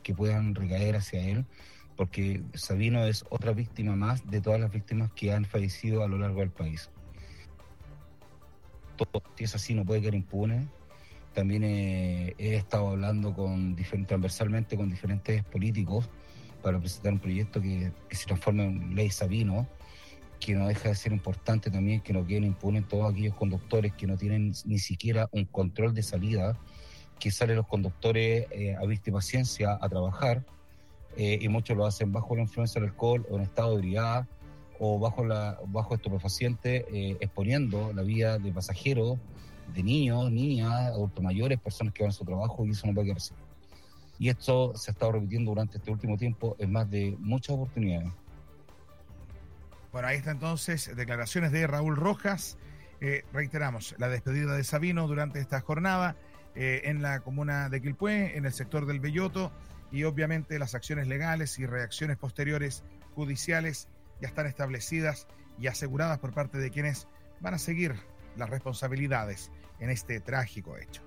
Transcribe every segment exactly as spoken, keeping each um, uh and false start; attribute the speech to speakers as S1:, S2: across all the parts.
S1: que puedan recaer hacia él, porque Sabino es otra víctima más de todas las víctimas que han fallecido a lo largo del país. Todo, si es así, no puede quedar impune. También he, he estado hablando con transversalmente con diferentes políticos para presentar un proyecto que, que se transforme en ley Sabino, que no deja de ser importante también que no queden impunes todos aquellos conductores que no tienen ni siquiera un control de salida, que salen los conductores eh, a vista y paciencia a trabajar, eh, y muchos lo hacen bajo la influencia del alcohol o en estado de ebriedad o bajo, la, bajo estupefacientes, eh, exponiendo la vida de pasajeros, de niños, niñas, adultos mayores, personas que van a su trabajo, y eso no puede quedar así. Y esto se ha estado repitiendo durante este último tiempo en más de muchas oportunidades.
S2: Bueno, ahí está entonces declaraciones de Raúl Rojas. Eh, reiteramos, la despedida de Sabino durante esta jornada eh, en la comuna de Quilpué, en el sector del Belloto, y obviamente las acciones legales y reacciones posteriores judiciales ya están establecidas y aseguradas por parte de quienes van a seguir las responsabilidades en este trágico hecho.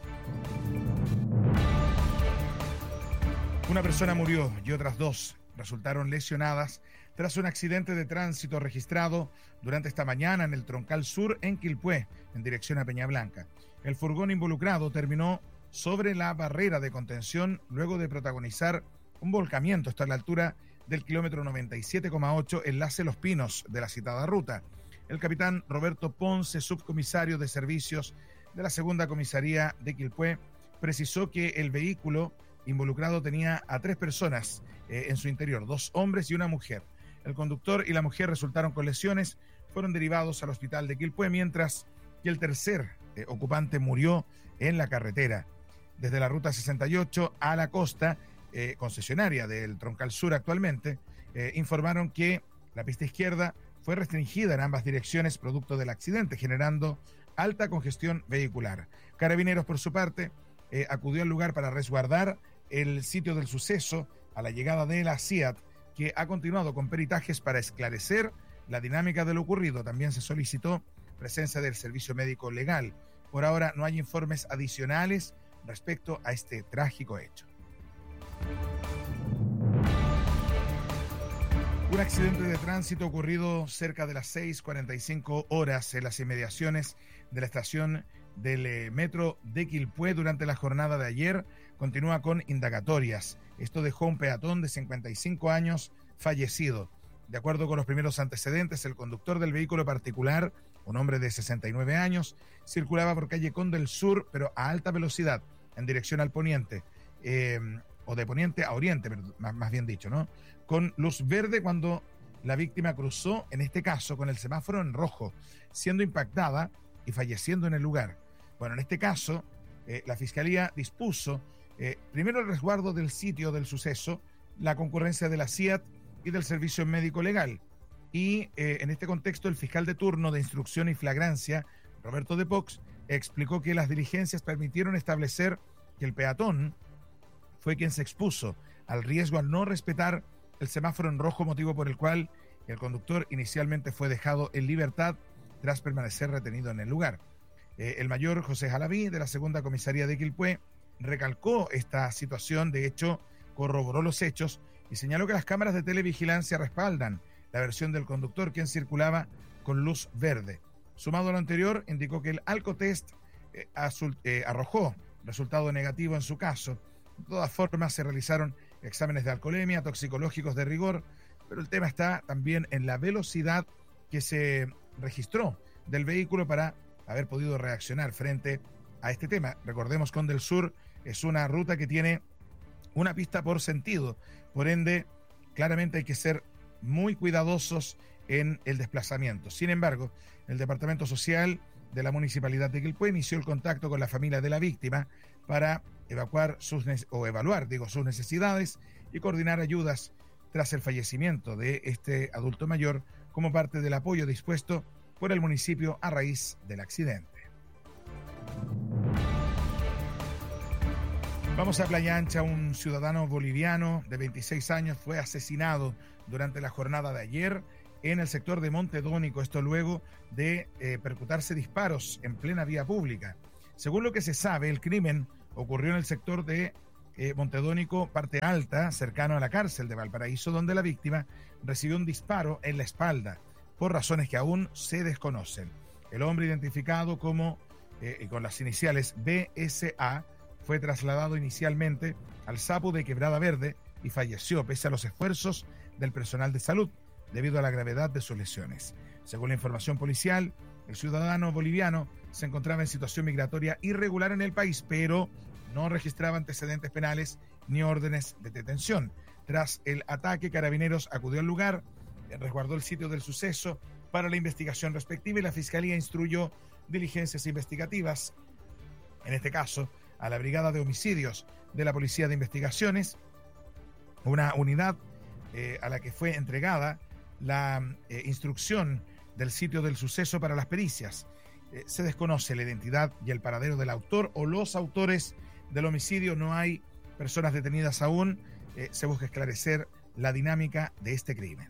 S2: Una persona murió y otras dos resultaron lesionadas tras un accidente de tránsito registrado durante esta mañana en el Troncal Sur en Quilpué, en dirección a Peñablanca. El furgón involucrado terminó sobre la barrera de contención luego de protagonizar un volcamiento hasta la altura del kilómetro noventa y siete coma ocho, enlace Los Pinos de la citada ruta. El capitán Roberto Ponce, subcomisario de servicios de la segunda comisaría de Quilpué, precisó que el vehículo involucrado tenía a tres personas eh, en su interior, dos hombres y una mujer. El conductor y la mujer resultaron con lesiones, fueron derivados al hospital de Quilpué, mientras que el tercer eh, ocupante murió en la carretera. Desde la ruta sesenta y ocho a la costa, eh, concesionaria del Troncal Sur actualmente, eh, informaron que la pista izquierda fue restringida en ambas direcciones producto del accidente, generando alta congestión vehicular. Carabineros, por su parte, eh, acudió al lugar para resguardar el sitio del suceso a la llegada de la C I A T, que ha continuado con peritajes para esclarecer la dinámica de lo ocurrido. También se solicitó presencia del servicio médico legal. Por ahora no hay informes adicionales respecto a este trágico hecho. Un accidente de tránsito ocurrido cerca de las seis cuarenta y cinco horas en las inmediaciones de la estación del eh, metro de Quilpué durante la jornada de ayer continúa con indagatorias. Esto dejó un peatón de cincuenta y cinco años fallecido. De acuerdo con los primeros antecedentes, el conductor del vehículo particular, un hombre de sesenta y nueve años, circulaba por calle Conde del Sur, pero a alta velocidad, en dirección al poniente. Eh, o de poniente a oriente, más, más bien dicho, ¿no? Con luz verde cuando la víctima cruzó, en este caso, con el semáforo en rojo, siendo impactada y falleciendo en el lugar. Bueno, en este caso, eh, la Fiscalía dispuso eh, primero el resguardo del sitio del suceso, la concurrencia de la C I A T y del Servicio Médico Legal. Y eh, en este contexto, el fiscal de turno de instrucción y flagrancia, Roberto de Pox, explicó que las diligencias permitieron establecer que el peatón fue quien se expuso al riesgo al no respetar el semáforo en rojo, motivo por el cual el conductor inicialmente fue dejado en libertad tras permanecer retenido en el lugar. Eh, el mayor José Jalaví, de la segunda comisaría de Quilpué, recalcó esta situación, de hecho corroboró los hechos y señaló que las cámaras de televigilancia respaldan la versión del conductor, quien circulaba con luz verde. Sumado a lo anterior, indicó que el alcotest eh, azul, eh, arrojó resultado negativo en su caso. De todas formas, se realizaron exámenes de alcoholemia, toxicológicos de rigor, pero el tema está también en la velocidad que se registró del vehículo para haber podido reaccionar frente a este tema. Recordemos que Conde del Sur es una ruta que tiene una pista por sentido, por ende, claramente hay que ser muy cuidadosos en el desplazamiento. Sin embargo, el Departamento Social de la Municipalidad de Quilpué inició el contacto con la familia de la víctima para evacuar sus o evaluar, digo, sus necesidades y coordinar ayudas tras el fallecimiento de este adulto mayor como parte del apoyo dispuesto por el municipio a raíz del accidente. Vamos a Playa Ancha. Un ciudadano boliviano de veintiséis años fue asesinado durante la jornada de ayer en el sector de Montedónico, esto luego de eh, percutarse disparos en plena vía pública. Según lo que se sabe, el crimen ocurrió en el sector de eh, Montedónico, parte alta, cercano a la cárcel de Valparaíso, donde la víctima recibió un disparo en la espalda, por razones que aún se desconocen. El hombre, identificado como eh, con las iniciales B S A, fue trasladado inicialmente al SAPU de Quebrada Verde y falleció pese a los esfuerzos del personal de salud debido a la gravedad de sus lesiones. Según la información policial, el ciudadano boliviano se encontraba en situación migratoria irregular en el país, pero no registraba antecedentes penales ni órdenes de detención. Tras el ataque, Carabineros acudió al lugar, resguardó el sitio del suceso para la investigación respectiva y la Fiscalía instruyó diligencias investigativas, en este caso, a la Brigada de Homicidios de la Policía de Investigaciones, una unidad eh, a la que fue entregada la eh, instrucción del sitio del suceso para las pericias. Eh, se desconoce la identidad y el paradero del autor o los autores del homicidio. No hay personas detenidas aún. Eh, se busca esclarecer la dinámica de este crimen.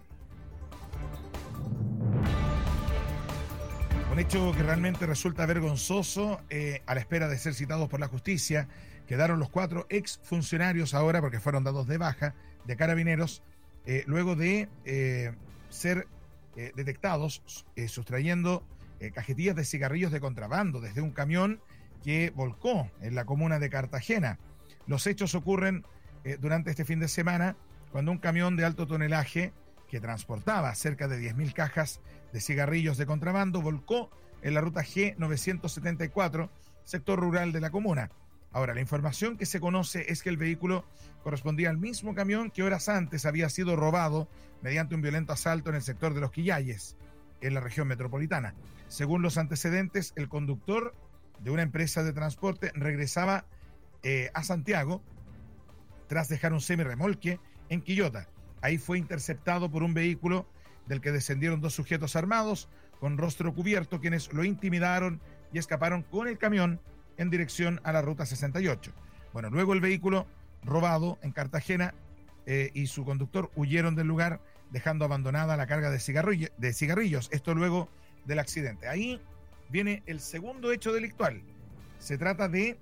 S2: Un hecho que realmente resulta vergonzoso. Eh, a la espera de ser citados por la justicia, quedaron los cuatro exfuncionarios ahora, porque fueron dados de baja, de Carabineros, eh, luego de eh, ser eh, detectados eh, sustrayendo eh, cajetillas de cigarrillos de contrabando desde un camión que volcó en la comuna de Cartagena. Los hechos ocurren eh, durante este fin de semana, cuando un camión de alto tonelaje que transportaba cerca de diez mil cajas de cigarrillos de contrabando volcó en la ruta G novecientos setenta y cuatro, sector rural de la comuna. Ahora, la información que se conoce es que el vehículo correspondía al mismo camión que horas antes había sido robado mediante un violento asalto en el sector de Los Quillayes, en la región metropolitana. Según los antecedentes, el conductor de una empresa de transporte regresaba eh, a Santiago tras dejar un semirremolque en Quillota. Ahí fue interceptado por un vehículo del que descendieron dos sujetos armados con rostro cubierto, quienes lo intimidaron y escaparon con el camión en dirección a la ruta sesenta y ocho. Bueno, luego el vehículo robado en Cartagena eh, y su conductor huyeron del lugar, dejando abandonada la carga de, cigarrillo, de cigarrillos. Esto luego del accidente. Ahí viene el segundo hecho delictual. Se trata de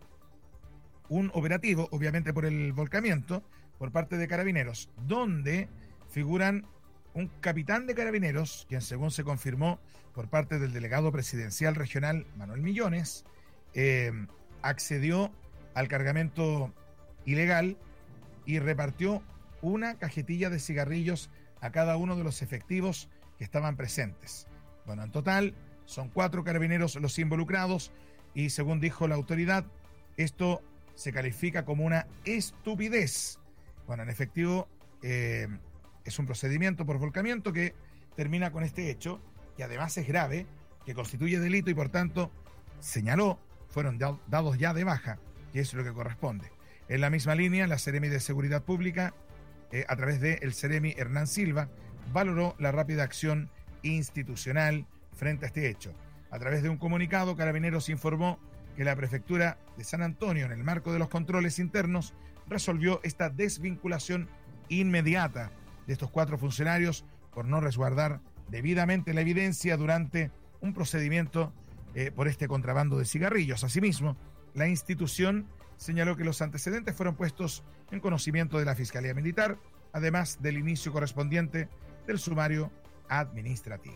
S2: un operativo, obviamente por el volcamiento, por parte de Carabineros, donde figuran un capitán de Carabineros, quien según se confirmó por parte del delegado presidencial regional Manuel Millones, eh, accedió al cargamento ilegal y repartió una cajetilla de cigarrillos a cada uno de los efectivos que estaban presentes. Bueno, en total son cuatro carabineros los involucrados y, según dijo la autoridad, esto se califica como una estupidez. Bueno, en efectivo, eh, es un procedimiento por volcamiento que termina con este hecho, que además es grave, que constituye delito y por tanto, señaló, fueron dados ya de baja, que es lo que corresponde. En la misma línea, la Seremi de Seguridad Pública, eh, a través del Seremi Hernán Silva, valoró la rápida acción institucional frente a este hecho. A través de un comunicado, Carabineros informó que la Prefectura de San Antonio, en el marco de los controles internos, resolvió esta desvinculación inmediata de estos cuatro funcionarios por no resguardar debidamente la evidencia durante un procedimiento eh, por este contrabando de cigarrillos. Asimismo, la institución señaló que los antecedentes fueron puestos en conocimiento de la Fiscalía Militar, además del inicio correspondiente del sumario administrativo.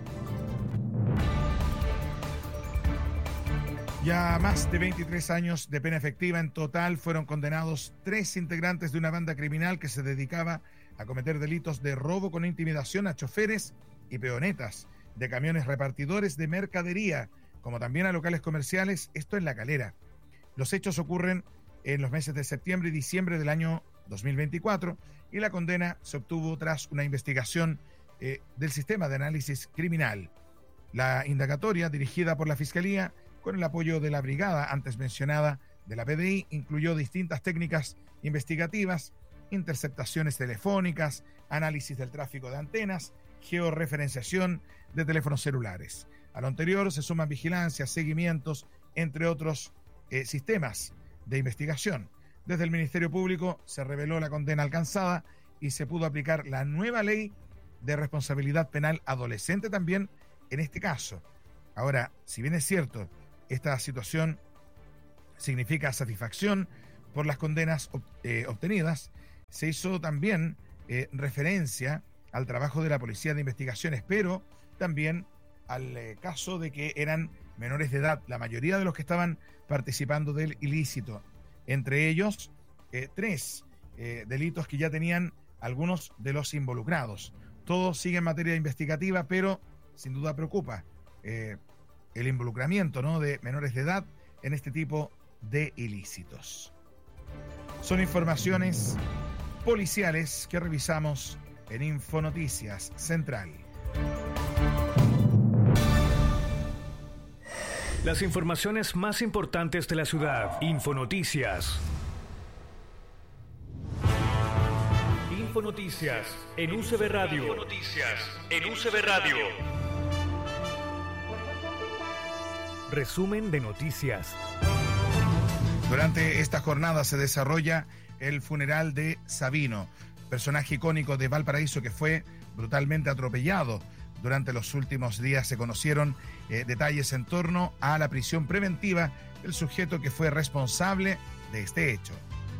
S2: Ya más de veintitrés años de pena efectiva. En total fueron condenados tres integrantes de una banda criminal que se dedicaba a cometer delitos de robo con intimidación a choferes y peonetas de camiones repartidores de mercadería, como también a locales comerciales, esto en La Calera. Los hechos ocurren en los meses de septiembre y diciembre del año dos mil veinticuatro y la condena se obtuvo tras una investigación eh, del sistema de análisis criminal. La indagatoria, dirigida por la Fiscalía, con el apoyo de la brigada antes mencionada de la P D I, incluyó distintas técnicas investigativas, interceptaciones telefónicas, análisis del tráfico de antenas, georreferenciación de teléfonos celulares. A lo anterior se suman vigilancia, seguimientos, entre otros eh, sistemas de investigación. Desde el Ministerio Público se reveló la condena alcanzada y se pudo aplicar la nueva ley de responsabilidad penal adolescente también en este caso. Ahora, si bien es cierto, esta situación significa satisfacción por las condenas eh, obtenidas. Se hizo también eh, referencia al trabajo de la Policía de Investigaciones, pero también al eh, caso de que eran menores de edad, la mayoría de los que estaban participando del ilícito. Entre ellos, eh, tres eh, delitos que ya tenían algunos de los involucrados. Todo sigue en materia investigativa, pero sin duda preocupa eh, el involucramiento, ¿no?, de menores de edad en este tipo de ilícitos. Son informaciones policiales que revisamos en Infonoticias Central.
S3: Las informaciones más importantes de la ciudad. Infonoticias. Infonoticias en U C B Radio. Infonoticias en U C B Radio. Resumen de noticias.
S2: Durante esta jornada se desarrolla el funeral de Sabino, personaje icónico de Valparaíso que fue brutalmente atropellado. Durante los últimos días se conocieron eh, detalles en torno a la prisión preventiva del sujeto que fue responsable de este hecho.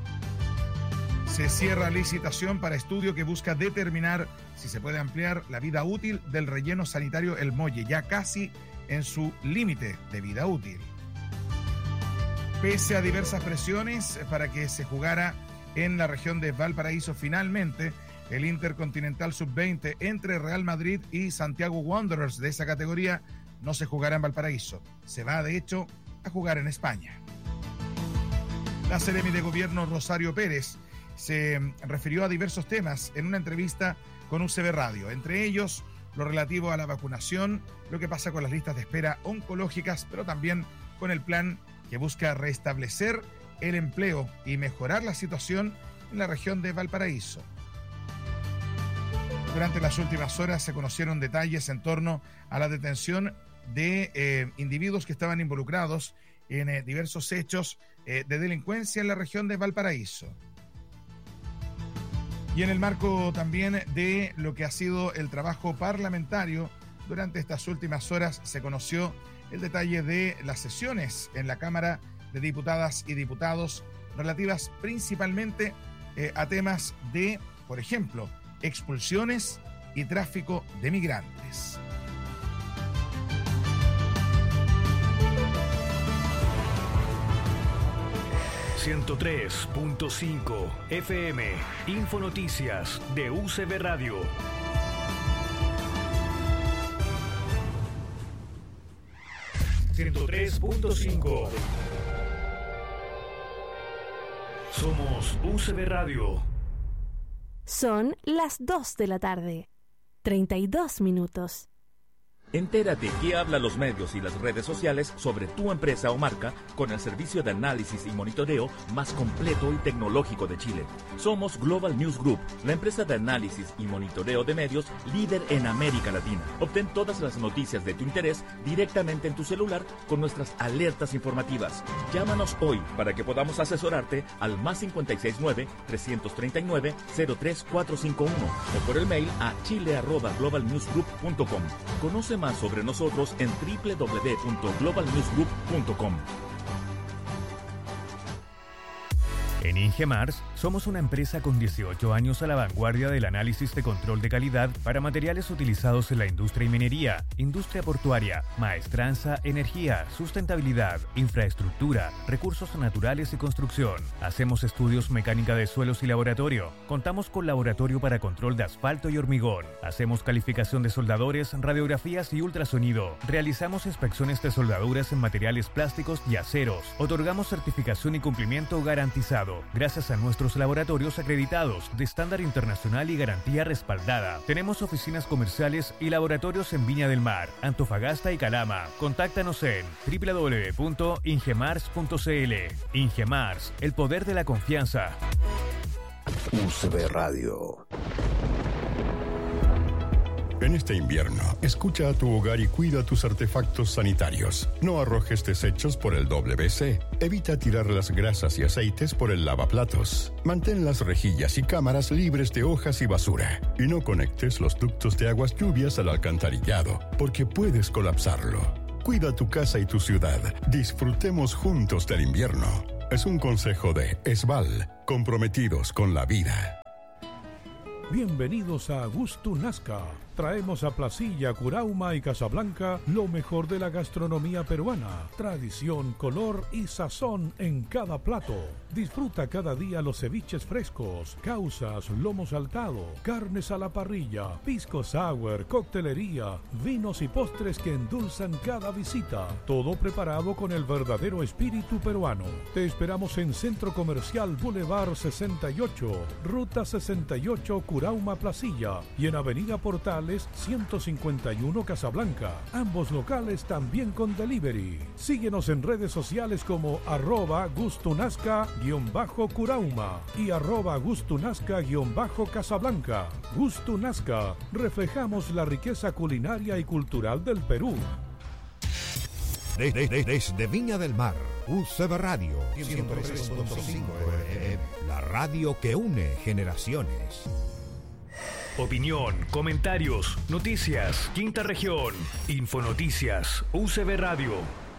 S2: Se cierra licitación para estudio que busca determinar si se puede ampliar la vida útil del relleno sanitario El Molle, ya casi en su límite de vida útil. Pese a diversas presiones para que se jugara en la región de Valparaíso, finalmente el Intercontinental sub veinte entre Real Madrid y Santiago Wanderers de esa categoría no se jugará en Valparaíso. Se va, de hecho, a jugar en España. La Seremi de Gobierno Rosario Pérez se refirió a diversos temas en una entrevista con U C B Radio, entre ellos lo relativo a la vacunación, lo que pasa con las listas de espera oncológicas, pero también con el plan que busca restablecer el empleo y mejorar la situación en la región de Valparaíso. Durante las últimas horas se conocieron detalles en torno a la detención de eh, individuos que estaban involucrados en eh, diversos hechos eh, de delincuencia en la región de Valparaíso. Y en el marco también de lo que ha sido el trabajo parlamentario, durante estas últimas horas se conoció el detalle de las sesiones en la Cámara de Diputadas y Diputados relativas principalmente eh, a temas de, por ejemplo, expulsiones y tráfico de migrantes.
S3: ciento tres punto cinco F M, Infonoticias de U C B Radio. ciento tres punto cinco. Somos U C B Radio.
S4: Son las dos de la tarde, treinta y dos minutos.
S5: Entérate qué hablan los medios y las redes sociales sobre tu empresa o marca con el servicio de análisis y monitoreo más completo y tecnológico de Chile. Somos Global News Group, la empresa de análisis y monitoreo de medios líder en América Latina. Obtén todas las noticias de tu interés directamente en tu celular con nuestras alertas informativas. Llámanos hoy para que podamos asesorarte al más cinco seis nueve, tres tres nueve, cero tres cuatro cinco uno o por el mail a chile arroba global news group punto com. Conoce más sobre nosotros en doble u doble u doble u punto global news group punto com.
S3: En Ingemars somos una empresa con dieciocho años a la vanguardia del análisis de control de calidad para materiales utilizados en la industria y minería, industria portuaria, maestranza, energía, sustentabilidad, infraestructura, recursos naturales y construcción. Hacemos estudios mecánica de suelos y laboratorio. Contamos con laboratorio para control de asfalto y hormigón. Hacemos calificación de soldadores, radiografías y ultrasonido. Realizamos inspecciones de soldaduras en materiales plásticos y aceros. Otorgamos certificación y cumplimiento garantizado, gracias a nuestros laboratorios acreditados de estándar internacional y garantía respaldada. Tenemos oficinas comerciales y laboratorios en Viña del Mar, Antofagasta y Calama. Contáctanos en doble u doble u doble u punto ingemars punto c l. Ingemars, el poder de la confianza.
S6: U C B Radio.
S7: En este invierno, escucha a tu hogar y cuida tus artefactos sanitarios. No arrojes desechos por el W C. Evita tirar las grasas y aceites por el lavaplatos. Mantén las rejillas y cámaras libres de hojas y basura. Y no conectes los ductos de aguas lluvias al alcantarillado, porque puedes colapsarlo. Cuida tu casa y tu ciudad. Disfrutemos juntos del invierno. es un consejo de Esval, comprometidos con la vida.
S8: Bienvenidos a Gusto Nazca. Traemos a Placilla, Curauma y Casablanca lo mejor de la gastronomía peruana. Tradición, color y sazón en cada plato. Disfruta cada día los ceviches frescos, causas, lomo saltado, carnes a la parrilla, pisco sour, coctelería, vinos y postres que endulzan cada visita. Todo preparado con el verdadero espíritu peruano. Te esperamos en Centro Comercial Boulevard sesenta y ocho, Ruta sesenta y ocho, Curauma, Placilla, y en Avenida Portal ciento cincuenta y uno Casablanca. Ambos locales también con delivery. Síguenos en redes sociales como arroba gustunazca-curauma y arroba gustunazca-casablanca. Gustunazca, reflejamos la riqueza culinaria y cultural del Perú.
S9: De, de, de, desde Viña del Mar, U C B Radio ciento tres punto cinco, la radio que une generaciones.
S3: Opinión, comentarios, noticias, Quinta Región, Infonoticias, U C B Radio.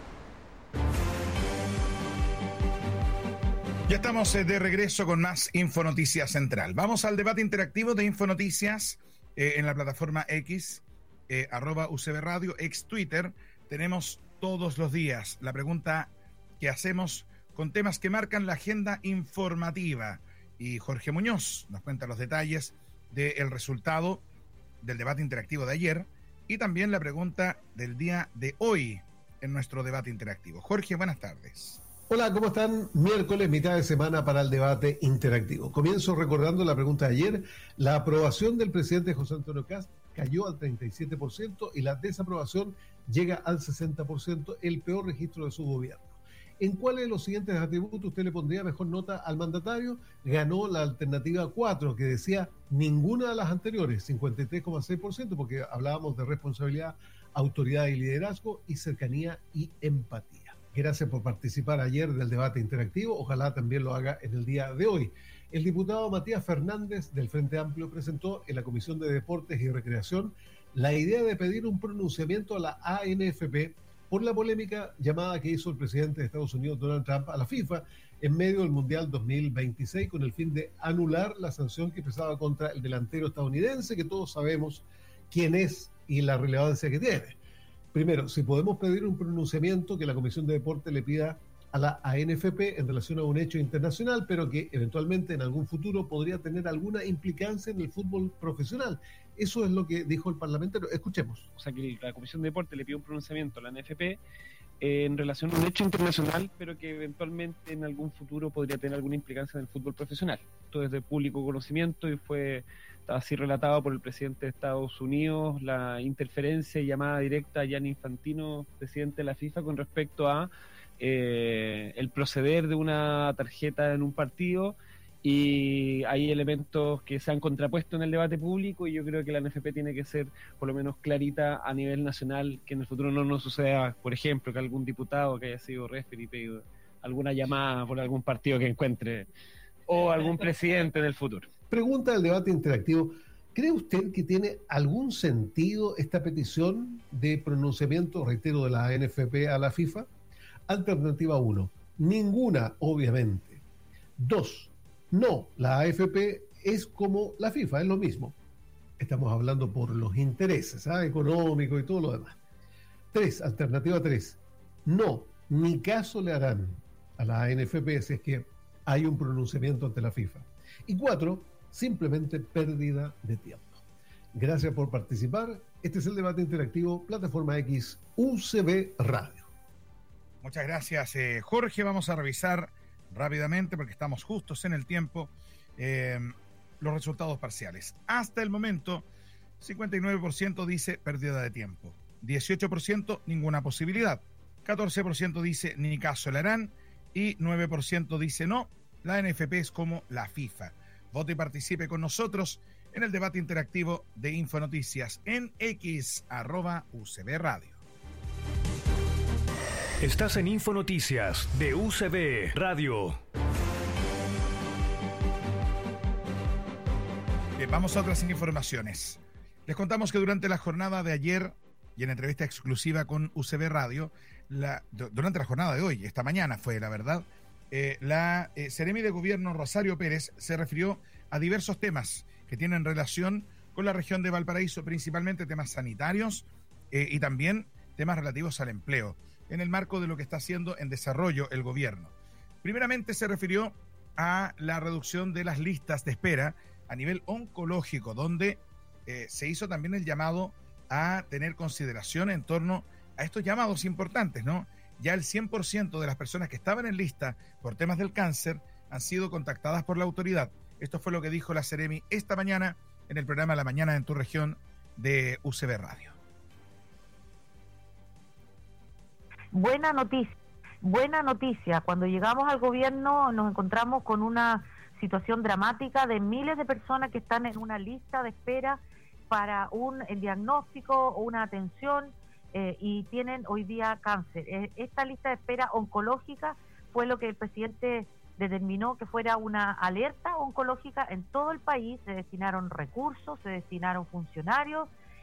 S2: Ya estamos de regreso con más Infonoticias Central. Vamos al debate interactivo de Infonoticias eh, en la plataforma X, eh, arroba U C B Radio, ex Twitter. Tenemos todos los días la pregunta que hacemos con temas que marcan la agenda informativa. Y Jorge Muñoz nos cuenta los detalles del resultado del debate interactivo de ayer y también la pregunta del día de hoy en nuestro debate interactivo. Jorge, buenas tardes.
S10: Hola, ¿cómo están? Miércoles, mitad de semana para el debate interactivo. Comienzo recordando la pregunta de ayer. La aprobación del presidente José Antonio Kast cayó al treinta y siete por ciento y la desaprobación llega al sesenta por ciento, el peor registro de su gobierno. ¿En cuáles de los siguientes atributos usted le pondría mejor nota al mandatario? Ganó la alternativa cuatro, que decía ninguna de las anteriores, cincuenta y tres coma seis por ciento, porque hablábamos de responsabilidad, autoridad y liderazgo, y cercanía y empatía. Gracias por participar ayer del debate interactivo. Ojalá también lo haga en el día de hoy. El diputado Matías Fernández del Frente Amplio presentó en la Comisión de Deportes y Recreación la idea de pedir un pronunciamiento a la A N F P por la polémica llamada que hizo el presidente de Estados Unidos, Donald Trump, a la FIFA en medio del Mundial dos mil veintiséis con el fin de anular la sanción que pesaba contra el delantero estadounidense, que todos sabemos quién es y la relevancia que tiene. Primero, si podemos pedir un pronunciamiento que la Comisión de Deporte le pida a la A N F P en relación a un hecho internacional, pero que eventualmente en algún futuro podría tener alguna implicancia en el fútbol profesional. Eso es lo que dijo el parlamentario. Escuchemos.
S11: O sea, que la Comisión de Deporte le pide un pronunciamiento a la A N F P eh, en relación a un hecho internacional, pero que eventualmente en algún futuro podría tener alguna implicancia en el fútbol profesional. Esto es de público conocimiento y fue así relatado por el presidente de Estados Unidos, la interferencia y llamada directa a Gianni Infantino, presidente de la FIFA, con respecto a Eh, el proceder de una tarjeta en un partido, y hay elementos que se han contrapuesto en el debate público, y yo creo que la N F P tiene que ser por lo menos clarita a nivel nacional, que en el futuro no nos suceda, por ejemplo, que algún diputado que haya sido referee pida alguna llamada por algún partido que encuentre, o algún presidente en el futuro.
S10: Pregunta del debate interactivo: ¿cree usted que tiene algún sentido esta petición de pronunciamiento, reitero, de la N F P a la FIFA? Alternativa uno, ninguna, obviamente. Dos, no, la A F P es como la FIFA, es lo mismo. Estamos hablando por los intereses, ¿ah? económicos y todo lo demás. Tres, alternativa tres, no, ni caso le harán a la A N F P si es que hay un pronunciamiento ante la FIFA. Y cuatro, simplemente pérdida de tiempo. Gracias por participar. Este es el debate interactivo, plataforma X, U C B Radio.
S2: Muchas gracias, eh, Jorge. Vamos a revisar rápidamente, porque estamos justos en el tiempo, eh, los resultados parciales. Hasta el momento, cincuenta y nueve por ciento dice pérdida de tiempo, dieciocho por ciento ninguna posibilidad, catorce por ciento dice ni caso le harán y nueve por ciento dice no, la N F P es como la FIFA. Vote y participe con nosotros en el debate interactivo de Infonoticias en X, arroba U C B Radio.
S3: Estás en Infonoticias de U C B Radio.
S2: Bien, vamos a otras informaciones. Les contamos que durante la jornada de ayer y en entrevista exclusiva con U C B Radio, la, durante la jornada de hoy, esta mañana fue la verdad, eh, la eh, Seremi de Gobierno Rosario Pérez se refirió a diversos temas que tienen relación con la región de Valparaíso, principalmente temas sanitarios eh, y también temas relativos al empleo, en el marco de lo que está haciendo en desarrollo el gobierno. Primeramente se refirió a la reducción de las listas de espera a nivel oncológico, donde eh, se hizo también el llamado a tener consideración en torno a estos llamados importantes, ¿no? Ya el cien por ciento de las personas que estaban en lista por temas del cáncer han sido contactadas por la autoridad. Esto fue lo que dijo la Seremi esta mañana en el programa La Mañana en tu Región de U C B Radio.
S12: Buena noticia, buena noticia. Cuando llegamos al gobierno nos encontramos con una situación dramática de miles de personas que están en una lista de espera para un diagnóstico o una atención eh, y tienen hoy día cáncer. Eh, esta lista de espera oncológica fue lo que el presidente determinó que fuera una alerta oncológica en todo el país. Se destinaron recursos, se destinaron funcionarios,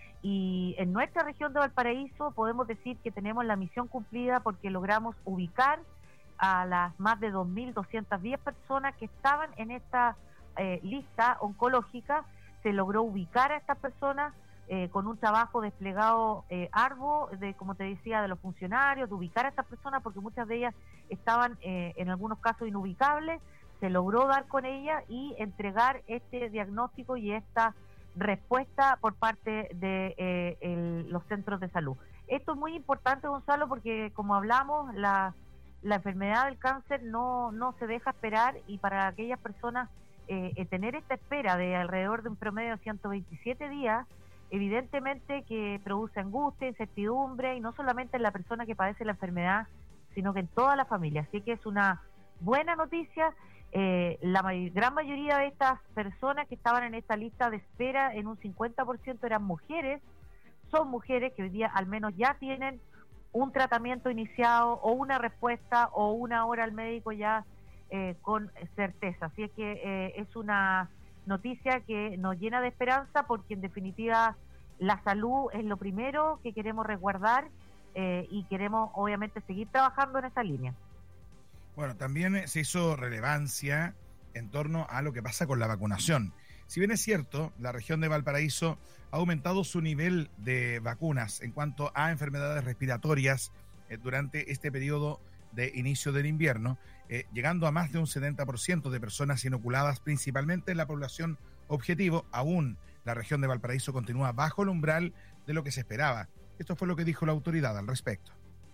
S12: y en nuestra región de Valparaíso podemos decir que tenemos la misión cumplida porque logramos ubicar a las más de dos mil doscientas diez personas que estaban en esta eh, lista oncológica. Se logró ubicar a estas personas eh, con un trabajo desplegado eh, arduo, de, como te decía, de los funcionarios, de ubicar a estas personas porque muchas de ellas estaban eh, en algunos casos inubicables. Se logró dar con ellas y entregar este diagnóstico y esta respuesta por parte de eh, el, los centros de salud. Esto es muy importante, Gonzalo, porque como hablamos, la, la enfermedad del cáncer no, no se deja esperar, y para aquellas personas eh, eh, tener esta espera de alrededor de un promedio de ciento veintisiete días, evidentemente que produce angustia, incertidumbre, y no solamente en la persona que padece la enfermedad, sino que en toda la familia. Así que es una buena noticia. Eh, la may- gran mayoría de estas personas que estaban en esta lista de espera, en un cincuenta por ciento eran mujeres. Son mujeres que hoy día al menos ya tienen un tratamiento iniciado o una respuesta o una hora al médico ya eh, con certeza. Así es que eh, es una noticia que nos llena de esperanza, porque en definitiva la salud es lo primero que queremos resguardar eh, y queremos obviamente seguir trabajando en esa línea.
S2: Bueno, también se hizo relevancia en torno a lo que pasa con la vacunación. Si bien es cierto, la región de Valparaíso ha aumentado su nivel de vacunas en cuanto a enfermedades respiratorias eh, durante este periodo de inicio del invierno, eh, llegando a más de un setenta por ciento de personas inoculadas, principalmente en la población objetivo, aún la región de Valparaíso continúa bajo el umbral de lo que se esperaba. Esto fue lo que dijo la autoridad al respecto.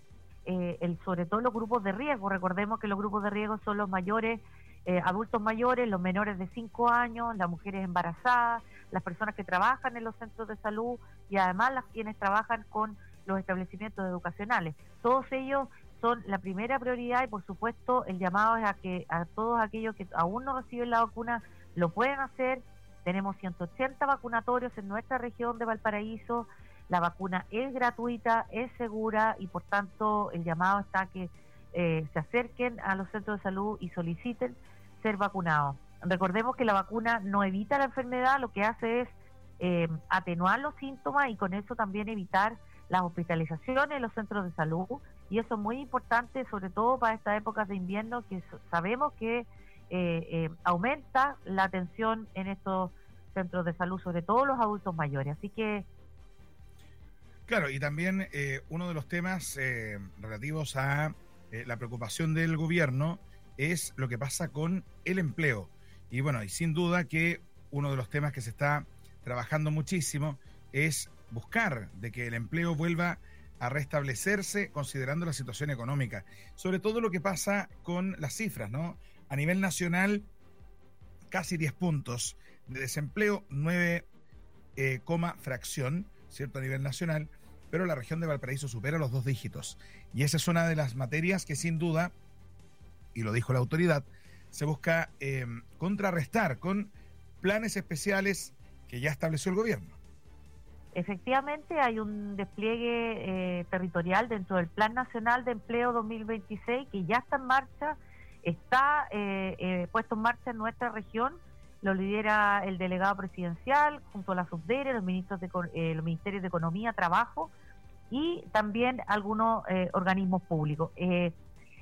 S12: Eh, el, sobre todo los grupos de riesgo. Recordemos que los grupos de riesgo son los mayores, eh, adultos mayores, los menores de cinco años, las mujeres embarazadas, las personas que trabajan en los centros de salud y además las quienes trabajan con los establecimientos educacionales. Todos ellos son la primera prioridad, y por supuesto el llamado es a que a todos aquellos que aún no reciben la vacuna lo pueden hacer. Tenemos ciento ochenta vacunatorios en nuestra región de Valparaíso. La vacuna es gratuita, es segura, y por tanto el llamado está a que eh, se acerquen a los centros de salud y soliciten ser vacunados. Recordemos que la vacuna no evita la enfermedad, lo que hace es eh, atenuar los síntomas y con eso también evitar las hospitalizaciones en los centros de salud, y eso es muy importante, sobre todo para estas épocas de invierno, que sabemos que eh, eh, aumenta la atención en estos centros de salud, sobre todo los adultos mayores. Así que
S2: claro, y también eh, uno de los temas eh, relativos a eh, la preocupación del gobierno es lo que pasa con el empleo. Y bueno, y sin duda que uno de los temas que se está trabajando muchísimo es buscar de que el empleo vuelva a restablecerse considerando la situación económica. Sobre todo lo que pasa con las cifras, ¿no? A nivel nacional, casi diez puntos de desempleo, nueve eh, coma fracción, ¿cierto? A nivel nacional, pero la región de Valparaíso supera los dos dígitos. Y esa es una de las materias que sin duda, y lo dijo la autoridad, se busca eh, contrarrestar con planes especiales que ya estableció el gobierno.
S12: Efectivamente, hay un despliegue eh, territorial dentro del Plan Nacional de Empleo dos mil veintiséis que ya está en marcha, está eh, eh, puesto en marcha en nuestra región. Lo lidera el delegado presidencial junto a la SUBDERE, los ministros de eh, los ministerios de Economía, Trabajo y también algunos eh, organismos públicos. Eh,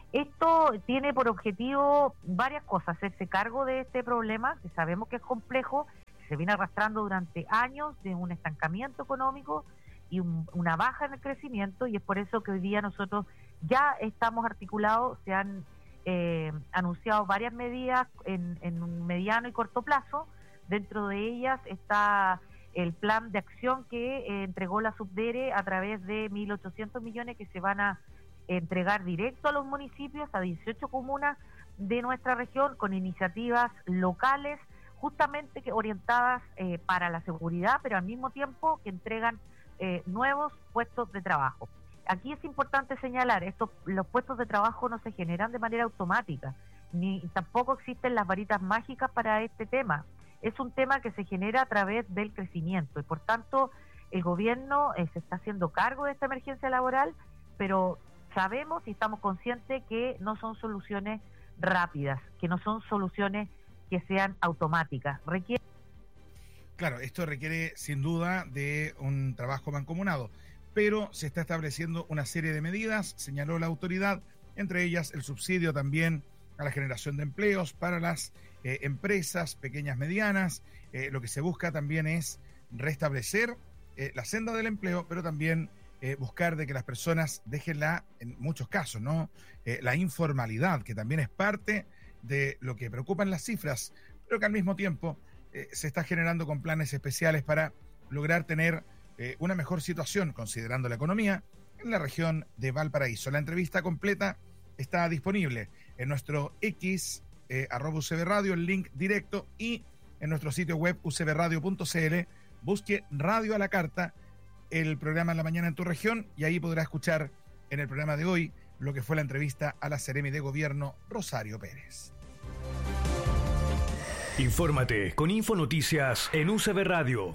S12: Esto tiene por objetivo varias cosas: hacerse cargo de este problema, que sabemos que es complejo, se viene arrastrando durante años de un estancamiento económico y un, una baja en el crecimiento, y es por eso que hoy día nosotros ya estamos articulados, se han eh, anunciado varias medidas en, en un mediano y corto plazo. Dentro de ellas está el plan de acción que eh, entregó la Subdere a través de mil ochocientos millones que se van a entregar directo a los municipios, a dieciocho comunas de nuestra región, con iniciativas locales justamente que orientadas eh, para la seguridad, pero al mismo tiempo que entregan eh, nuevos puestos de trabajo. Aquí es importante señalar, estos, los puestos de trabajo no se generan de manera automática, ni tampoco existen las varitas mágicas para este tema. Es un tema que se genera a través del crecimiento y por tanto el gobierno eh, se está haciendo cargo de esta emergencia laboral, pero sabemos y estamos conscientes que no son soluciones rápidas, que no son soluciones que sean automáticas. Requiere...
S2: Claro, esto requiere sin duda de un trabajo mancomunado, pero se está estableciendo una serie de medidas, señaló la autoridad, entre ellas el subsidio también a la generación de empleos para las eh, empresas pequeñas, medianas. Eh, lo que se busca también es restablecer eh, la senda del empleo, pero también Eh, buscar de que las personas dejen la, en muchos casos, ¿no? Eh, la informalidad, que también es parte de lo que preocupan las cifras, pero que al mismo tiempo eh, se está generando con planes especiales para lograr tener eh, una mejor situación, considerando la economía, en la región de Valparaíso. La entrevista completa está disponible en nuestro X, eh, arroba U C B Radio, el link directo, y en nuestro sitio web u c b radio punto c l. Busque Radio a la Carta, el programa en la mañana en tu región, y ahí podrá escuchar en el programa de hoy lo que fue la entrevista a la Seremi de Gobierno, Rosario Pérez.
S3: Infórmate con Infonoticias en U C B Radio.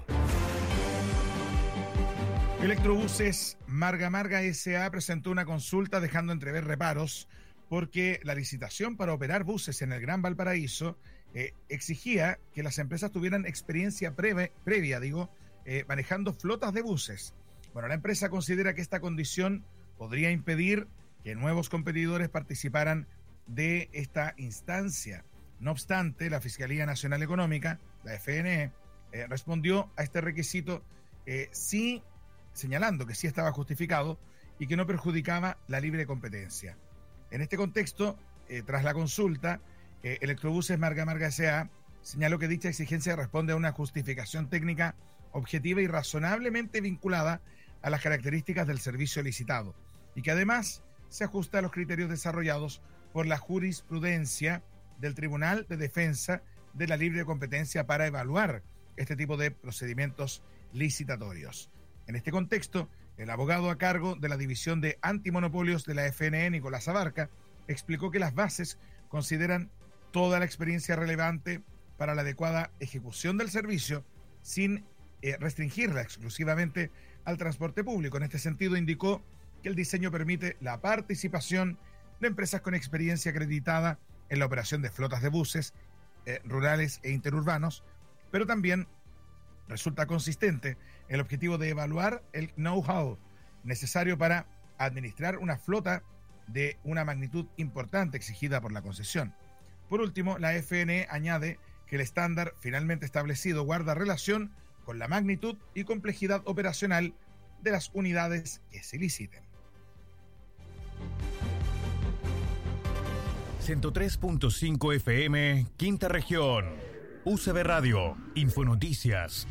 S2: Electrobuses Marga Marga S A presentó una consulta dejando entrever reparos porque la licitación para operar buses en el Gran Valparaíso eh, exigía que las empresas tuvieran experiencia previa, previa digo, Eh, manejando flotas de buses. Bueno, la empresa considera que esta condición podría impedir que nuevos competidores participaran de esta instancia. No obstante, la Fiscalía Nacional Económica, la F N E, eh, respondió a este requisito eh, sí, señalando que sí estaba justificado y que no perjudicaba la libre competencia. En este contexto, eh, tras la consulta, eh, Electrobuses Marga Marga S A señaló que dicha exigencia responde a una justificación técnica objetiva y razonablemente vinculada a las características del servicio licitado, y que además se ajusta a los criterios desarrollados por la jurisprudencia del Tribunal de Defensa de la Libre Competencia para evaluar este tipo de procedimientos licitatorios. En este contexto, el abogado a cargo de la División de Antimonopolios de la F N E, Nicolás Abarca, explicó que las bases consideran toda la experiencia relevante para la adecuada ejecución del servicio sin Eh, restringirla exclusivamente al transporte público. En este sentido, indicó que el diseño permite la participación de empresas con experiencia acreditada en la operación de flotas de buses eh, rurales e interurbanos, pero también resulta consistente el objetivo de evaluar el know-how necesario para administrar una flota de una magnitud importante exigida por la concesión. Por último, la F N E añade que el estándar finalmente establecido guarda relación con la magnitud y complejidad operacional de las unidades que se liciten.
S3: ciento tres punto cinco F M, Quinta Región. U C B Radio, Infonoticias.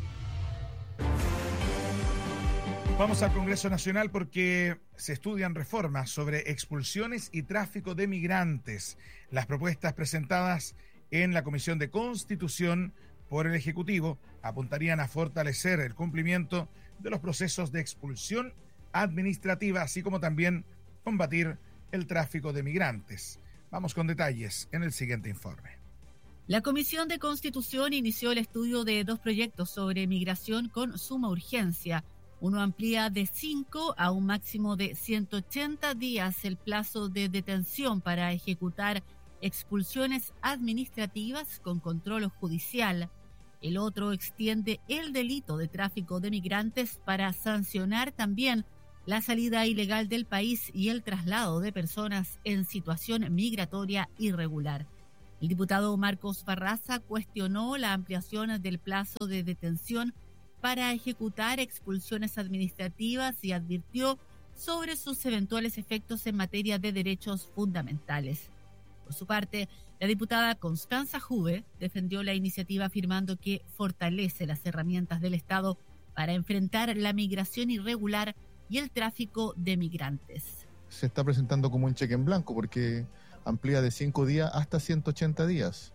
S2: Vamos al Congreso Nacional porque se estudian reformas sobre expulsiones y tráfico de migrantes. Las propuestas presentadas en la Comisión de Constitución por el Ejecutivo apuntarían a fortalecer el cumplimiento de los procesos de expulsión administrativa, así como también combatir el tráfico de migrantes. Vamos con detalles en el siguiente informe.
S13: La Comisión de Constitución inició el estudio de dos proyectos sobre migración con suma urgencia. Uno amplía de cinco a un máximo de ciento ochenta días el plazo de detención para ejecutar expulsiones administrativas con control judicial. El otro extiende el delito de tráfico de migrantes para sancionar también la salida ilegal del país y el traslado de personas en situación migratoria irregular. El diputado Marcos Barraza cuestionó la ampliación del plazo de detención para ejecutar expulsiones administrativas y advirtió sobre sus eventuales efectos en materia de derechos fundamentales. Por su parte, la diputada Constanza Juve defendió la iniciativa afirmando que fortalece las herramientas del Estado para enfrentar la migración irregular y el tráfico de migrantes.
S14: Se está presentando como un cheque en blanco porque amplía de cinco días hasta ciento ochenta días.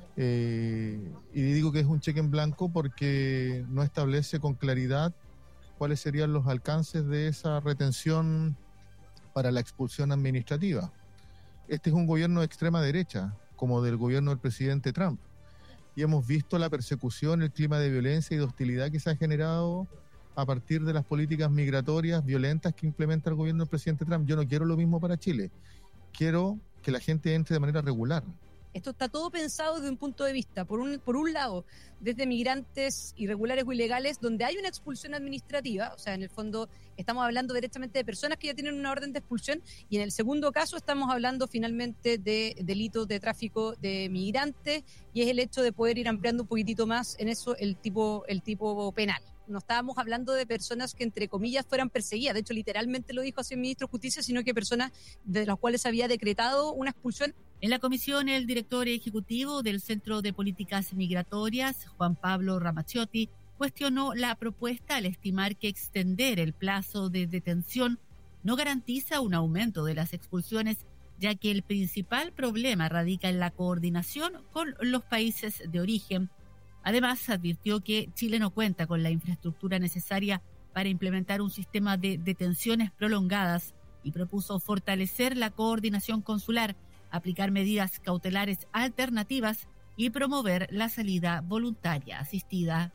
S14: Eh, y digo que es un cheque en blanco porque no establece con claridad cuáles serían los alcances de esa retención para la expulsión administrativa. Este es un gobierno de extrema derecha, como del gobierno del presidente Trump. Y hemos visto la persecución, el clima de violencia y de hostilidad que se ha generado a partir de las políticas migratorias violentas que implementa el gobierno del presidente Trump. Yo no quiero lo mismo para Chile. Quiero que la gente entre de manera regular.
S15: Esto está todo pensado desde un punto de vista, por un, por un lado, desde migrantes irregulares o ilegales, donde hay una expulsión administrativa, o sea, en el fondo estamos hablando directamente de personas que ya tienen una orden de expulsión, y en el segundo caso estamos hablando finalmente de delitos de tráfico de migrantes, y es el hecho de poder ir ampliando un poquitito más en eso el tipo, el tipo penal. No estábamos hablando de personas que, entre comillas, fueran perseguidas. De hecho, literalmente lo dijo así el ministro de Justicia, sino que personas de las cuales había decretado una expulsión.
S13: En la comisión, el director ejecutivo del Centro de Políticas Migratorias, Juan Pablo Ramaciotti, cuestionó la propuesta al estimar que extender el plazo de detención no garantiza un aumento de las expulsiones, ya que el principal problema radica en la coordinación con los países de origen. Además, advirtió que Chile no cuenta con la infraestructura necesaria para implementar un sistema de detenciones prolongadas y propuso fortalecer la coordinación consular, aplicar medidas cautelares alternativas y promover la salida voluntaria asistida.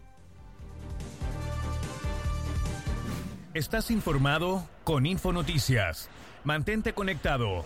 S3: Estás informado con Infonoticias. Mantente conectado.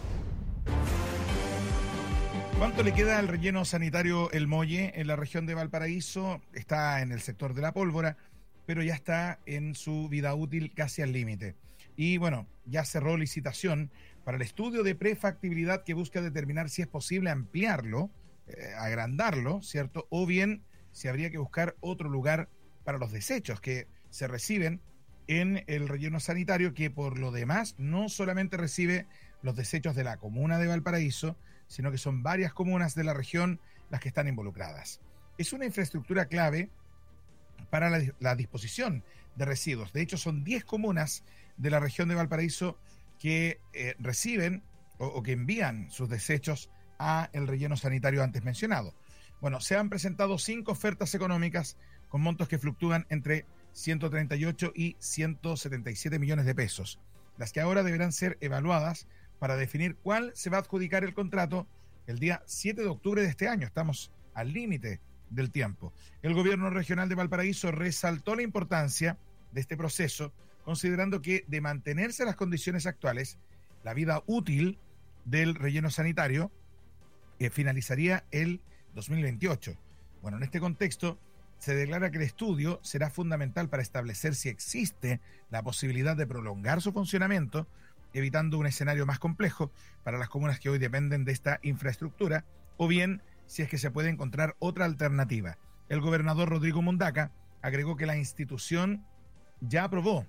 S2: ¿Cuánto le queda al relleno sanitario El Molle en la región de Valparaíso? Está en el sector de la pólvora, pero ya está en su vida útil casi al límite. Y bueno, ya cerró licitación para el estudio de prefactibilidad que busca determinar si es posible ampliarlo, eh, agrandarlo, ¿cierto? O bien si habría que buscar otro lugar para los desechos que se reciben en el relleno sanitario, que por lo demás no solamente recibe los desechos de la comuna de Valparaíso, sino que son varias comunas de la región las que están involucradas. Es una infraestructura clave para la, la disposición de residuos. De hecho, son diez comunas de la región de Valparaíso que eh, reciben o, o que envían sus desechos a el relleno sanitario antes mencionado. Bueno, se han presentado cinco ofertas económicas con montos que fluctúan entre ciento treinta y ocho y ciento setenta y siete millones de pesos, las que ahora deberán ser evaluadas para definir cuál se va a adjudicar el contrato el día siete de octubre de este año. Estamos al límite del tiempo. El gobierno regional de Valparaíso resaltó la importancia de este proceso, considerando que de mantenerse las condiciones actuales, la vida útil del relleno sanitario eh, finalizaría el dos mil veintiocho. Bueno, en este contexto se declara que el estudio será fundamental para establecer si existe la posibilidad de prolongar su funcionamiento, evitando un escenario más complejo para las comunas que hoy dependen de esta infraestructura, o bien si es que se puede encontrar otra alternativa. El gobernador Rodrigo Mundaca agregó que la institución ya aprobó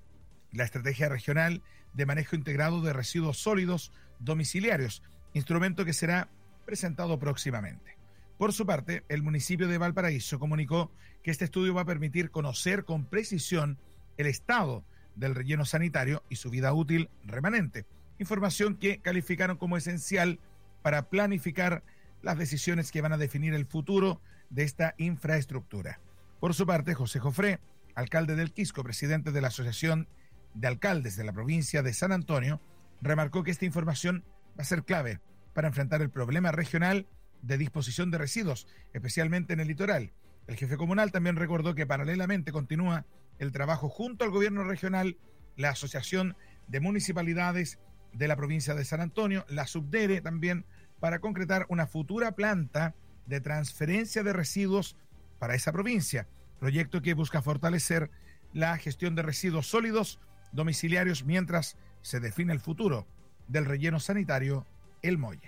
S2: la Estrategia Regional de Manejo Integrado de Residuos Sólidos Domiciliarios, instrumento que será presentado próximamente. Por su parte, el municipio de Valparaíso comunicó que este estudio va a permitir conocer con precisión el estado del relleno sanitario y su vida útil remanente, información que calificaron como esencial para planificar las decisiones que van a definir el futuro de esta infraestructura. Por su parte, José Jofré, alcalde del Quisco, presidente de la Asociación de Alcaldes de la provincia de San Antonio, remarcó que esta información va a ser clave para enfrentar el problema regional de disposición de residuos, especialmente en el litoral. El jefe comunal también recordó que paralelamente continúa el trabajo junto al gobierno regional, la Asociación de Municipalidades de la provincia de San Antonio, la Subdere también, para concretar una futura planta de transferencia de residuos para esa provincia, proyecto que busca fortalecer la gestión de residuos sólidos domiciliarios mientras se define el futuro del relleno sanitario El Molle.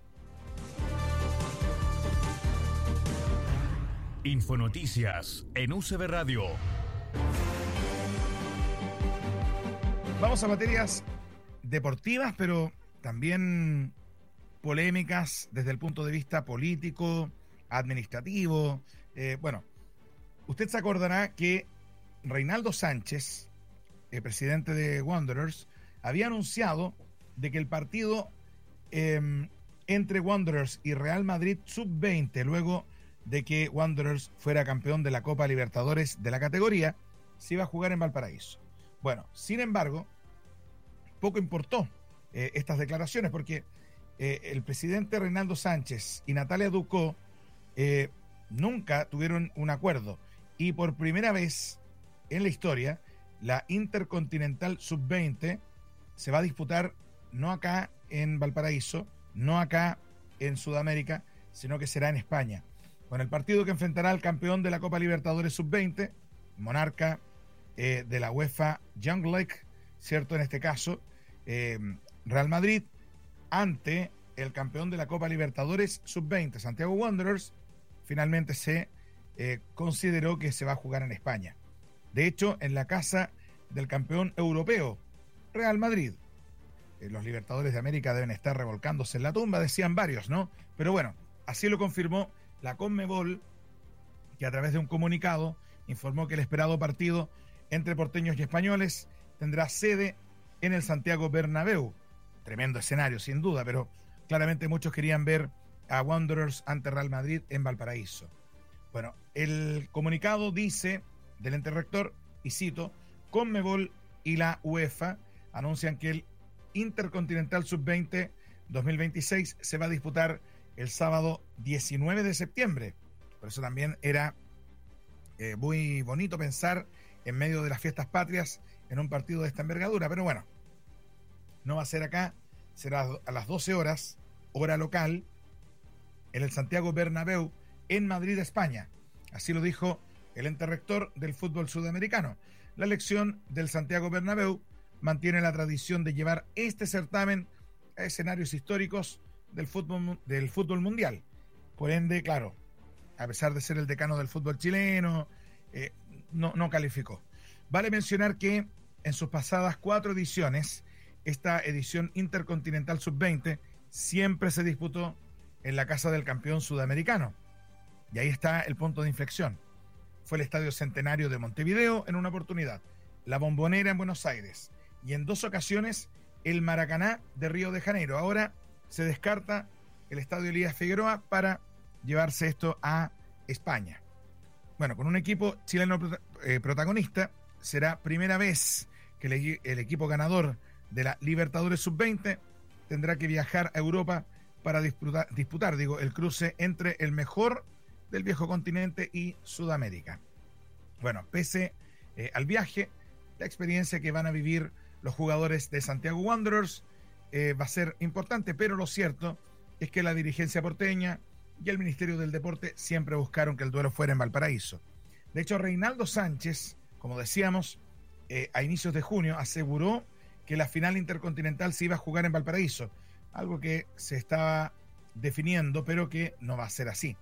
S3: Infonoticias en U C B Radio.
S2: Vamos a materias deportivas, pero también polémicas desde el punto de vista político, administrativo. Eh, bueno, usted se acordará que Reinaldo Sánchez, el presidente de Wanderers, había anunciado de que el partido eh, entre Wanderers y Real Madrid sub veinte, luego de que Wanderers fuera campeón de la Copa Libertadores de la categoría, se iba a jugar en Valparaíso. Bueno, sin embargo, poco importó eh, estas declaraciones, porque eh, el presidente Reinaldo Sánchez y Natalia Ducó eh, nunca tuvieron un acuerdo, y por primera vez en la historia, la Intercontinental sub veinte se va a disputar no acá en Valparaíso, no acá en Sudamérica, sino que será en España. Con el partido que enfrentará al campeón de la Copa Libertadores sub veinte, monarca eh, de la UEFA Young League, ¿cierto? En este caso, eh, Real Madrid, ante el campeón de la Copa Libertadores sub veinte, Santiago Wanderers. Finalmente se eh, consideró que se va a jugar en España. De hecho, en la casa del campeón europeo, Real Madrid. Eh, los Libertadores de América deben estar revolcándose en la tumba, decían varios, ¿no? Pero bueno, así lo confirmó la Conmebol, que a través de un comunicado informó que el esperado partido entre porteños y españoles tendrá sede en el Santiago Bernabéu. Tremendo escenario, sin duda, pero claramente muchos querían ver a Wanderers ante Real Madrid en Valparaíso. Bueno, el comunicado dice del ente rector, y cito, Conmebol y la UEFA anuncian que el Intercontinental sub veinte dos mil veintiséis se va a disputar el sábado diecinueve de septiembre. Por eso también era eh, muy bonito pensar en medio de las fiestas patrias en un partido de esta envergadura. Pero bueno, no va a ser acá, será a las doce horas, hora local, en el Santiago Bernabéu, en Madrid, España. Así lo dijo el ente rector del fútbol sudamericano. La elección del Santiago Bernabéu mantiene la tradición de llevar este certamen a escenarios históricos del fútbol, del fútbol mundial. Por ende, claro, a pesar de ser el decano del fútbol chileno, eh, no, no calificó. Vale mencionar que en sus pasadas cuatro ediciones, esta edición Intercontinental sub veinte siempre se disputó en la casa del campeón sudamericano. Y ahí está el punto de inflexión. Fue el Estadio Centenario de Montevideo en una oportunidad, la Bombonera en Buenos Aires y en dos ocasiones el Maracaná de Río de Janeiro. Ahora se descarta el Estadio Elías Figueroa para llevarse esto a España. Bueno, con un equipo chileno eh, protagonista, será primera vez que el, el equipo ganador de la Libertadores sub veinte tendrá que viajar a Europa para disputar, disputar digo, el cruce entre el mejor del viejo continente y Sudamérica. Bueno, pese eh, al viaje, la experiencia que van a vivir los jugadores de Santiago Wanderers eh, va a ser importante, pero lo cierto es que la dirigencia porteña y el Ministerio del Deporte siempre buscaron que el duelo fuera en Valparaíso. De hecho, Reinaldo Sánchez, como decíamos, eh, a inicios de junio aseguró que la final intercontinental se iba a jugar en Valparaíso, algo que se estaba definiendo, pero que no va a ser así.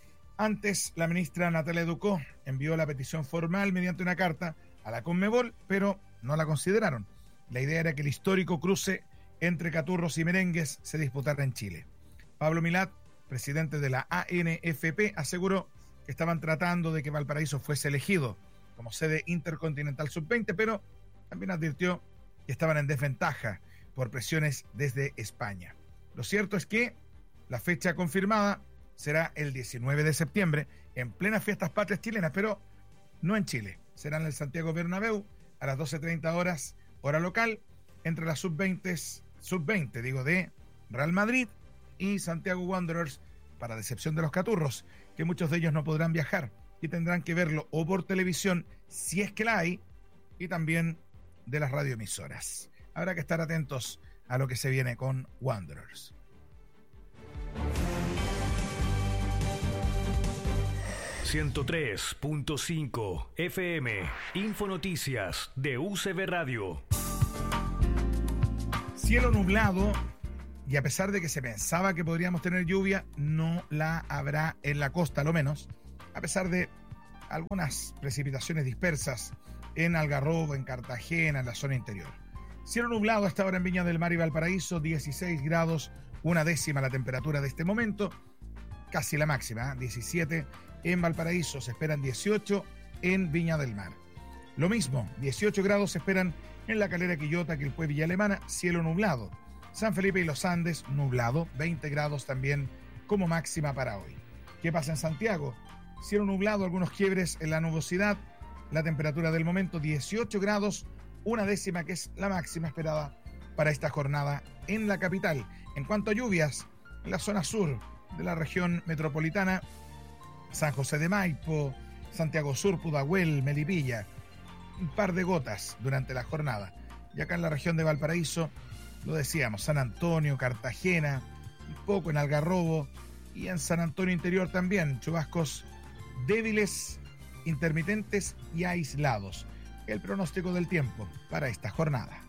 S2: Antes, la ministra Natalia Ducó envió la petición formal mediante una carta a la Conmebol, pero no la consideraron. La idea era que el histórico cruce entre caturros y merengues se disputara en Chile. Pablo Milat, presidente de la A N F P, aseguró que estaban tratando de que Valparaíso fuese elegido como sede intercontinental sub veinte, pero también advirtió que estaban en desventaja por presiones desde España. Lo cierto es que la fecha confirmada será el diecinueve de septiembre, en plenas fiestas patrias chilenas, pero no en Chile. Será en el Santiago Bernabéu a las doce treinta horas, hora local, entre las sub veinte, sub veinte digo, de Real Madrid y Santiago Wanderers, para decepción de los caturros, que muchos de ellos no podrán viajar y tendrán que verlo o por televisión, si es que la hay, y también de las radioemisoras. Habrá que estar atentos a lo que se viene con Wanderers.
S3: ciento tres punto cinco F M. Infonoticias de U C B Radio.
S2: Cielo nublado, y a pesar de que se pensaba que podríamos tener lluvia, no la habrá en la costa, a lo menos, a pesar de algunas precipitaciones dispersas en Algarrobo, en Cartagena, en la zona interior. Cielo nublado hasta ahora en Viña del Mar y Valparaíso, dieciséis grados, una décima la temperatura de este momento, casi la máxima, diecisiete en Valparaíso, se esperan dieciocho en Viña del Mar. Lo mismo, dieciocho grados se esperan en La Calera, Quillota, Quilpué, Villa Alemana, cielo nublado. San Felipe y Los Andes, nublado, veinte grados también como máxima para hoy. ¿Qué pasa en Santiago? Cielo nublado, algunos quiebres en la nubosidad, la temperatura del momento dieciocho grados, una décima que es la máxima esperada para esta jornada en la capital. En cuanto a lluvias, en la zona sur de la región metropolitana, San José de Maipo, Santiago Sur, Pudahuel, Melipilla, un par de gotas durante la jornada. Y acá en la región de Valparaíso, lo decíamos, San Antonio, Cartagena, un poco en Algarrobo y en San Antonio Interior también, chubascos débiles, intermitentes y aislados. El pronóstico del tiempo para esta jornada.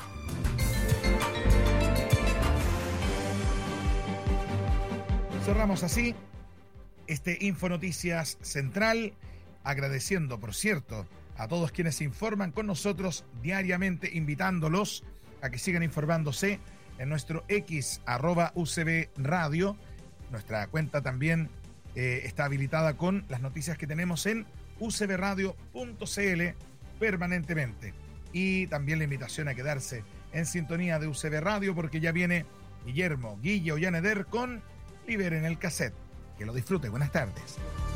S2: Cerramos así este Infonoticias Central, agradeciendo, por cierto, a todos quienes se informan con nosotros diariamente, invitándolos a que sigan informándose en nuestro X, arroba U C B Radio. Nuestra cuenta también eh, está habilitada con las noticias que tenemos en u c b radio punto c l permanentemente. Y también la invitación a quedarse en sintonía de U C B Radio, porque ya viene Guillermo Guille Ollaneder con Liberen el Cassette. Que lo disfrute. Buenas tardes.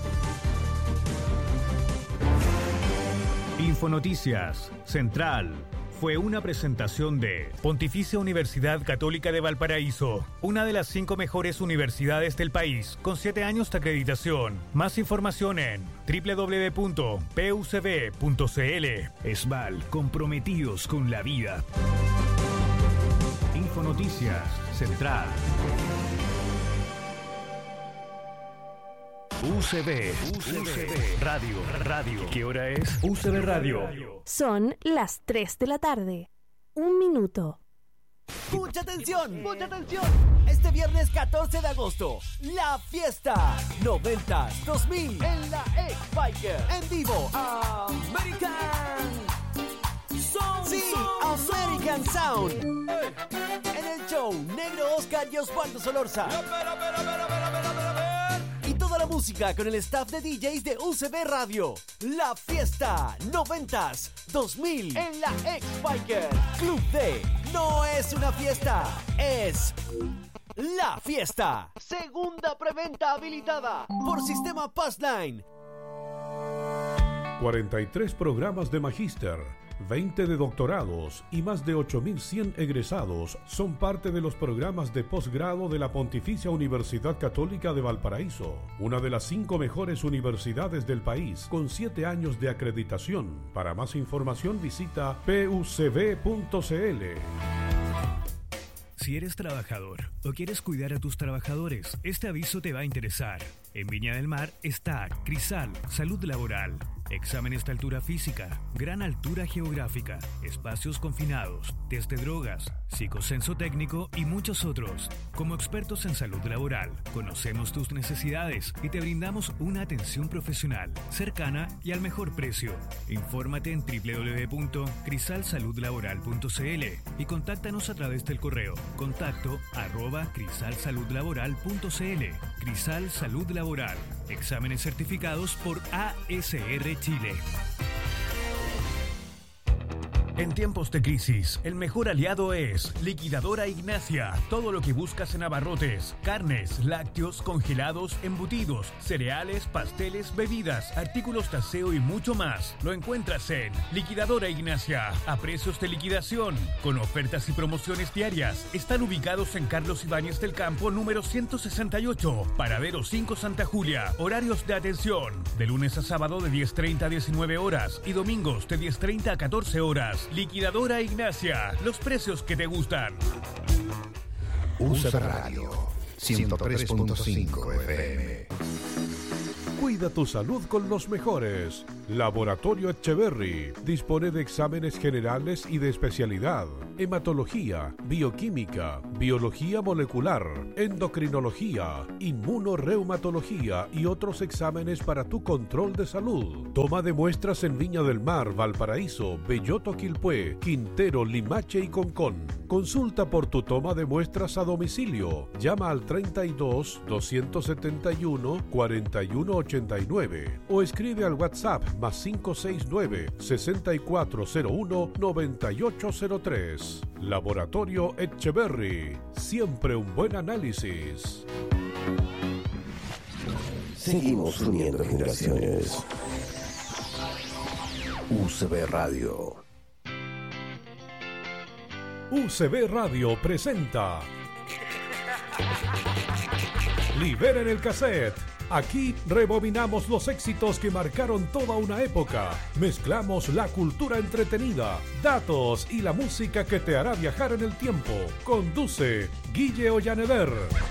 S3: Infonoticias Central fue una presentación de Pontificia Universidad Católica de Valparaíso, una de las cinco mejores universidades del país, con siete años de acreditación. Más información en doble u doble u doble u punto p u c b punto c l. ESVAL, comprometidos con la vida. Infonoticias Central. U C B, U C B, Radio, Radio. ¿Qué hora es? U C B Radio.
S4: Son las tres de la tarde. Un minuto.
S16: ¡Mucha atención! ¡Mucha atención! Este viernes catorce de agosto, la fiesta noventas dos mil en la X-Biker. En vivo, American Sound. Sí, American Sound. En el show, Negro Oscar y Osvaldo Solorza. Toda la música con el staff de D Js de U C B Radio. La fiesta noventas dos mil en la X-Biker. Club D. No es una fiesta, es la fiesta. Segunda preventa habilitada por Sistema Passline.
S8: cuarenta y tres programas de magíster, veinte de doctorados y más de ocho mil cien egresados son parte de los programas de posgrado de la Pontificia Universidad Católica de Valparaíso, una de las cinco mejores universidades del país, con siete años de acreditación. Para más información visita p u c b punto c l.
S3: Si eres trabajador o quieres cuidar a tus trabajadores, este aviso te va a interesar. En Viña del Mar está Crisal, Salud Laboral. Exámenes de altura física, gran altura geográfica, espacios confinados, test de drogas, psicocenso técnico y muchos otros. Como expertos en salud laboral, conocemos tus necesidades y te brindamos una atención profesional, cercana y al mejor precio. Infórmate en doble u doble u doble u punto crisal salud laboral punto c l y contáctanos a través del correo contacto arroba crisal salud laboral punto c l. Crisal Salud Laboral. Exámenes certificados por A S R Chile. En tiempos de crisis, el mejor aliado es Liquidadora Ignacia. Todo lo que buscas en abarrotes, carnes, lácteos, congelados, embutidos, cereales, pasteles, bebidas, artículos de aseo y mucho más. Lo encuentras en Liquidadora Ignacia, a precios de liquidación, con ofertas y promociones diarias. Están ubicados en Carlos Ibáñez del Campo, número ciento sesenta y ocho, Paradero cinco Santa Julia. Horarios de atención, de lunes a sábado de diez treinta a diecinueve horas y domingos de diez treinta a catorce horas. Liquidadora Ignacia, los precios que te gustan.
S6: U C B Radio ciento tres punto cinco F M.
S8: Cuida tu salud con los mejores. Laboratorio Etcheverry dispone de exámenes generales y de especialidad. Hematología, bioquímica, biología molecular, endocrinología, inmunoreumatología y otros exámenes para tu control de salud. Toma de muestras en Viña del Mar, Valparaíso, Belloto, Quilpué, Quintero, Limache y Concón. Consulta por tu toma de muestras a domicilio. Llama al treinta y dos, doscientos setenta y uno, cuarenta y uno ochenta y nueve o escribe al WhatsApp más cinco seis nueve, sesenta y cuatro cero uno, noventa y ocho cero tres. Laboratorio Etcheverry. Siempre un buen análisis.
S6: Seguimos uniendo generaciones. U C B Radio.
S8: U C B Radio presenta Liberen el cassette. Aquí rebobinamos los éxitos que marcaron toda una época. Mezclamos la cultura entretenida, datos y la música que te hará viajar en el tiempo. Conduce Guille Ollaneder.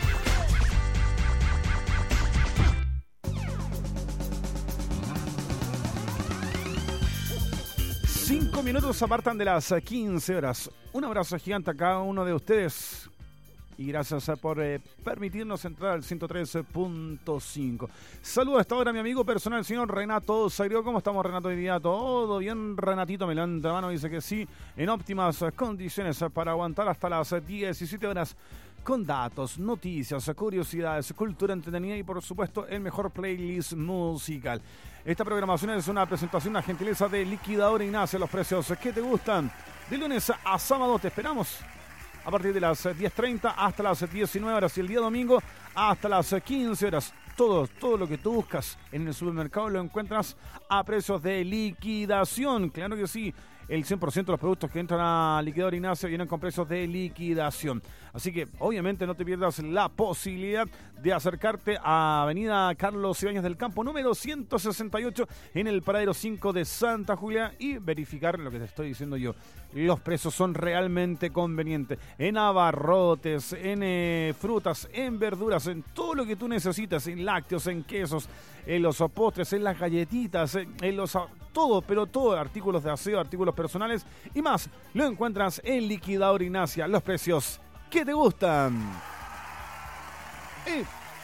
S17: Cinco minutos apartan de las quince horas. Un abrazo gigante a cada uno de ustedes. Y gracias por eh, permitirnos entrar al ciento tres punto cinco. Saludos a esta hora a mi amigo personal, el señor Renato Sagrio. ¿Cómo estamos, Renato, hoy día? ¿Todo bien? Renatito me levanta la mano, dice que sí, en óptimas condiciones para aguantar hasta las diecisiete horas con datos, noticias, curiosidades, cultura entretenida y, por supuesto, el mejor playlist musical. Esta programación es una presentación, una gentileza de Liquidadora Ignacia. Los precios que te gustan. De lunes a sábado te esperamos a partir de las diez treinta hasta las diecinueve horas y el día domingo hasta las quince horas. Todo, todo lo que tú buscas en el supermercado lo encuentras a precios de liquidación. Claro que sí, el cien por ciento de los productos que entran a Liquidadora Ignacio vienen con precios de liquidación. Así que obviamente no te pierdas la posibilidad de acercarte a Avenida Carlos Ibáñez del Campo, número ciento sesenta y ocho, en el Paradero cinco de Santa Julia, y verificar lo que te estoy diciendo yo. Los precios son realmente convenientes. En abarrotes, en eh, frutas, en verduras, en todo lo que tú necesitas, en lácteos, en quesos, en los postres, en las galletitas, en, en los... todo, pero todo, artículos de aseo, artículos personales y más, lo encuentras en Liquidadora Ignacia. Los precios que te gustan. Y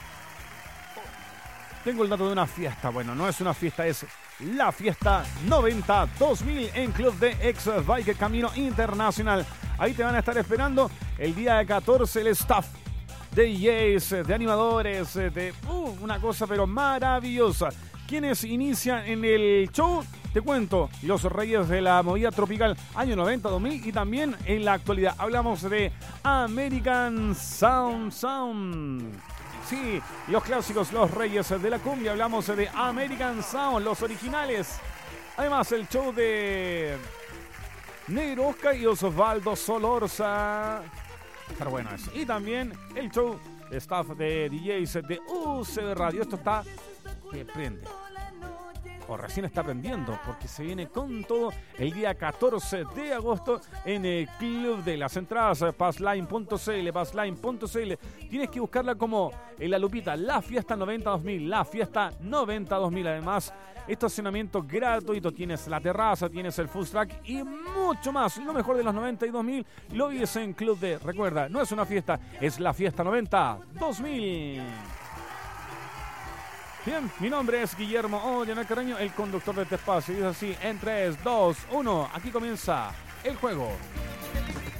S17: tengo el dato de una fiesta. Bueno, no es una fiesta, es la fiesta noventa dos mil en Club de Ex Bike Camino Internacional. Ahí te van a estar esperando el día catorce el staff de D Js, de animadores, de uh, una cosa pero maravillosa. Quienes inician en el show, te cuento, los reyes de la movida tropical año noventa dos mil y también en la actualidad. Hablamos de American Sound Sound. Sí, los clásicos, los reyes de la cumbia. Hablamos de American Sound, los originales. Además, el show de Negro Oscar y Osvaldo Solorza. Estar bueno eso. Y también el show de staff de D Js de U C B Radio. Esto está que prende. O recién está prendiendo, porque se viene con todo el día catorce de agosto en el Club de las Entradas, passline punto cl, passline punto cl. Tienes que buscarla como en la lupita, la fiesta noventa dos mil, la fiesta noventa dos mil. Además, estacionamiento gratuito, tienes la terraza, tienes el food truck y mucho más. Lo mejor de los noventa y dos mil lo vives en Club D. Recuerda, no es una fiesta, es la fiesta noventa dos mil. Bien, mi nombre es Guillermo Ollaneder Carreño, el conductor de este espacio. Y es así, en tres, dos, uno, aquí comienza el juego.